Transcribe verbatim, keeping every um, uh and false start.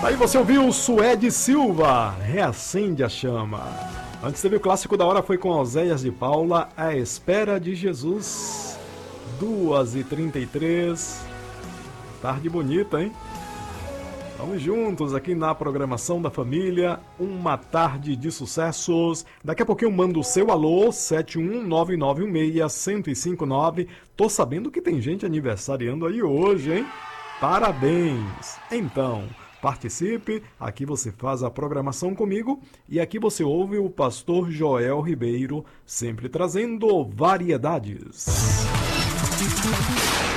Aí você ouviu Suede Silva, Reacende a Chama. Antes teve o clássico da hora, foi com Oséias de Paula, A Espera de Jesus. duas e trinta e três. Tarde bonita, hein? Vamos juntos aqui na programação da família, uma tarde de sucessos. Daqui a pouquinho eu mando o seu alô, sete um nove nove um seis, um zero cinco nove. Tô sabendo que tem gente aniversariando aí hoje, hein? Parabéns! Então, participe, aqui você faz a programação comigo e aqui você ouve o pastor Joel Ribeiro, sempre trazendo variedades.